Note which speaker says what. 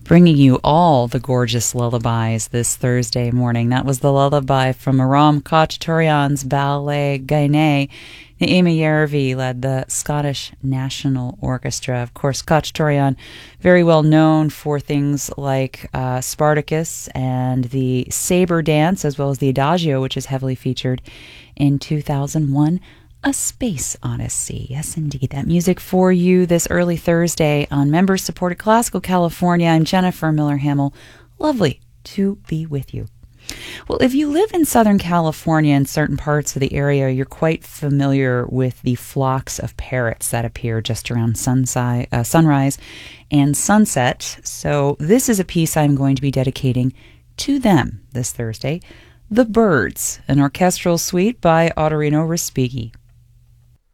Speaker 1: bringing you all the gorgeous lullabies this Thursday morning. That was the lullaby from Aram Khachaturian's Ballet Gaine. Naima Yervi led the Scottish National Orchestra. Of course, Khachaturian, very well known for things like Spartacus and the Sabre Dance, as well as the Adagio, which is heavily featured in 2001. A Space Odyssey. Yes, indeed. That music for you this early Thursday on Member-Supported Classical California. I'm Jennifer Miller-Hamill. Lovely to be with you. Well, if you live in Southern California in certain parts of the area, you're quite familiar with the flocks of parrots that appear just around sunrise and sunset. So this is a piece I'm going to be dedicating to them this Thursday. The Birds, an orchestral suite by Ottorino Respighi.